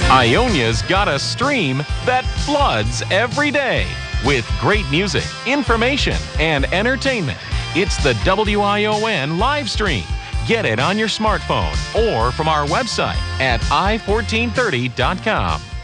Ionia's got a stream that floods every day with great music, information, and entertainment. It's the WION live stream. Get it on your smartphone or from our website at i1430.com.